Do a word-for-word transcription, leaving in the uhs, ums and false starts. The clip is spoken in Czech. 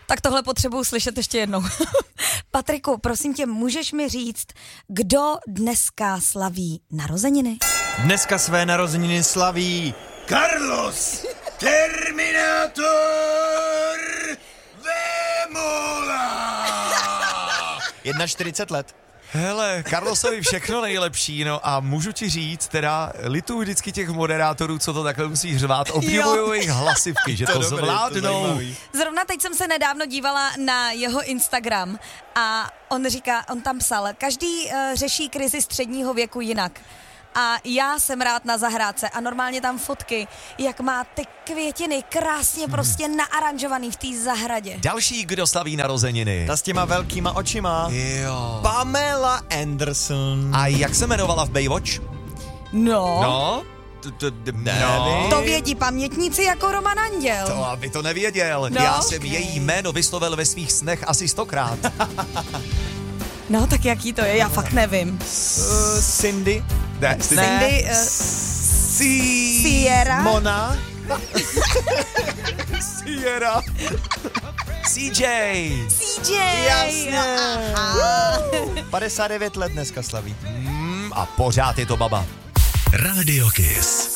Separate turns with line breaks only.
Tak tohle potřebuju slyšet ještě jednou. Patriku, prosím tě, můžeš mi říct, kdo dneska slaví narozeniny?
Dneska své narozeniny slaví Carlos Terminator Vémola. čtyřicet jedna let.
Hele, Carlosovi všechno nejlepší, no a můžu ti říct, teda lituju vždycky těch moderátorů, co to takhle musí řvát, obdivuju jejich hlasivky, že to, to dobrý, zvládnou.
To
Zrovna teď jsem se nedávno dívala na jeho Instagram a on říká, on tam psal, každý uh, řeší krizi středního věku jinak. A já jsem rád na zahrádce a normálně tam fotky, jak má ty květiny krásně prostě naaranžovaný v té zahradě.
Další, kdo slaví narozeniny.
Ta s těma velkýma očima.
Jo.
Pamela Anderson.
A jak se jmenovala v Baywatch?
No.
No?
No.
To vědí pamětníci jako Roman Anděl.
To aby to nevěděl.
No,
Já jsem
okay.
její jméno vyslovil ve svých snech asi stokrát.
No tak jaký to je, já fakt nevím.
Uh, Cindy.
Ne,
Cindy, uh,
Si...
Sierra.
Mona.
Sierra. C J.
C J.
Jasně.
Aha.
padesát devět let dneska slaví.
Mm, a pořád je to baba.
Radio Kiss.